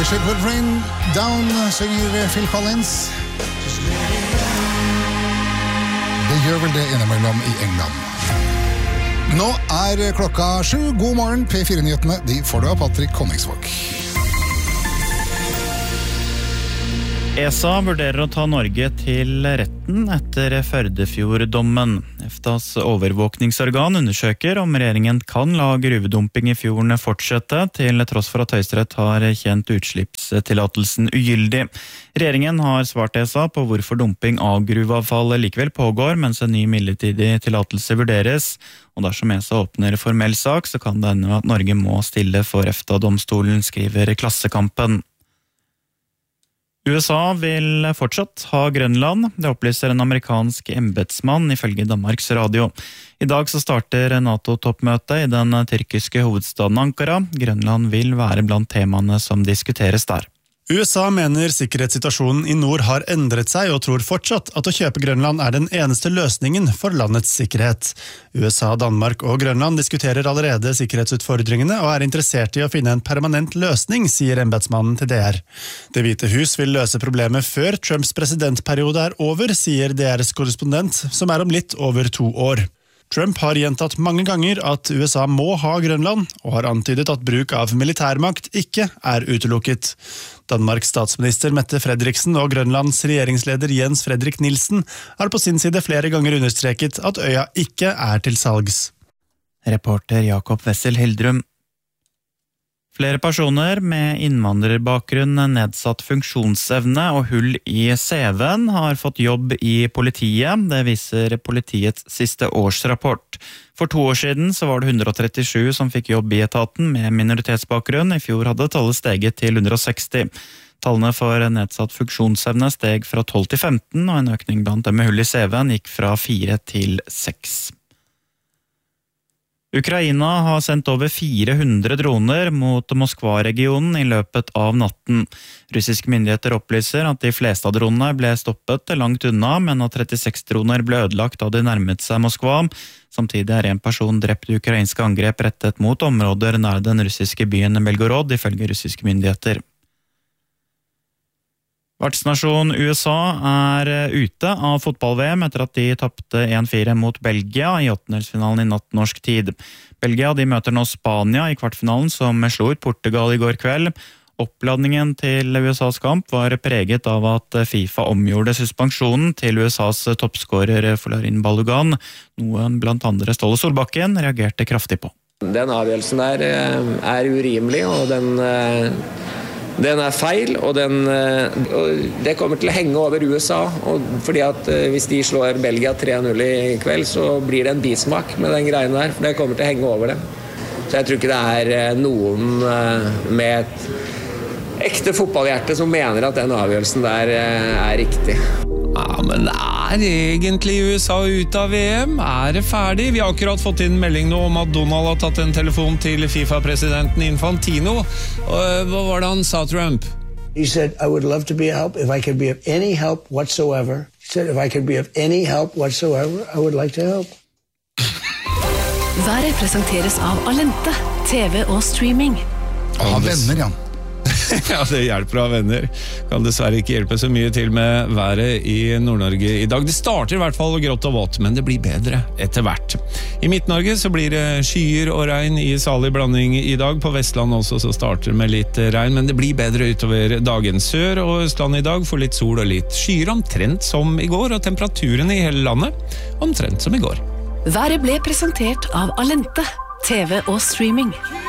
Wish It Would Rain Down, synger Phil Collins. Det gjør vel det innimellom i England. Nå klokka 7. God morgen, P4-nyhetene. De får du av Patrick Konningsvåg. ESA vurderer å ta Norge til retten etter Førdefjord-dommen. EFTAs overvåkningsorgan undersøker om regjeringen kan la gruvedumping i fjorden fortsette, til tross for at Høyesterett har kjent utslippstillatelsen ugyldig. Regjeringen har svart ESA på hvorfor dumping av gruveavfall likevel pågår, mens en ny midlertidig tillatelse vurderes. Og dersom ESA åpner formell sak, så kan det hende at Norge må stille for EFTA-domstolen, skriver Klassekampen. USA vil fortsatt ha Grønland, det opplyser en amerikansk embetsmann ifølge Danmarks Radio. I dag så starter NATO-toppmøtet i den tyrkiske hovedstaden Ankara. Grønland vil være blant temaene som diskuteres der. USA mener sikkerhetssituasjonen i nord har endret seg og tror fortsatt at å kjøpe Grønland den eneste løsningen for landets sikkerhet. USA, Danmark og Grønland diskuterer allerede sikkerhetsutfordringene og interessert i å finne en permanent løsning, sier embetsmannen til DR. Det Hvite hus vil løse problemet før Trumps presidentperiode over, sier DRs korrespondent, som om litt over 2 år. Trump har gjentatt mange ganger at USA må ha Grønland, og har antydet at bruk av militærmakt ikke utelukket. Danmarks statsminister Mette Frederiksen og Grønlands regjeringsleder Jens Fredrik Nielsen har på sin side flere ganger understreket at øya ikke til salgs. Reporter Jakob Wessel Hildrum. Flere personer med innvandrerbakgrunn, nedsatt funksjonsevne og hull i CV-en har fått jobb i politiet. Det viser politiets siste årsrapport. For 2 år siden så var det 137 som fikk jobb i etaten med minoritetsbakgrunn. I fjor hadde tallet steget til 160. Tallene for nedsatt funksjonsevne steg fra 12 til 15, og en økning blant dem med hull i CV-en gikk fra 4 til 6. Ukraina har sendt over 400 droner mot Moskva-regionen i løpet av natten. Russiske myndigheter opplyser at de fleste av dronene ble stoppet langt unna, men at 36 droner ble ødelagt da de nærmet seg Moskva. Samtidig en person drept i ukrainske angrep rettet mot områder nær den russiske byen Belgorod, ifølge russiske myndigheter. Vertsnasjon USA ute av fotball-VM etter at de tappte 1-4 mot Belgia i åttendelsfinalen i natt norsk tid. Belgia de møter nå Spania i kvartfinalen, som slo ut Portugal i går kveld. Oppladningen til USAs kamp var preget av at FIFA omgjorde suspensjonen til USAs toppskårer Folarin Balogun, noe blant andre Ståle Solbakken reagerte kraftig på. Den avgjørelsen der urimelig, og den feil, og det kommer til å henge over USA, fordi at hvis de slår Belgia 3-0 i kveld, så blir det en bismak med den greien der, for det kommer til å henge over dem. Så jeg tror ikke det noen med et ekte fotballhjerte som mener at den avgjørelsen der riktig. Ja, men egentlig USA ute av VM? Det ferdig? Vi har akkurat fått inn melding nå om at Donald har tatt en telefon til FIFA-presidenten Infantino. Hva var det han sa, Trump? He said, I would love to be a help if I could be of any help whatsoever. He said, if I could be of any help whatsoever, I would like to help. Været presenteres av Alente, TV og streaming. Venner, ja. Ja, det hjelper av venner. Kan dessverre ikke hjelpe så mye til med været i Nord-Norge i dag. Det starter i hvert fall grått og vått, men det blir bedre etter hvert. I Midt-Norge så blir det skyer og regn i salig blanding i dag. På Vestland også så starter det med litt regn, men det blir bedre utover dagen. Sør og Østland i dag får litt sol og litt skyer, omtrent som i går, og temperaturen i hele landet omtrent som i går. Været ble presentert av Alente, TV og streaming.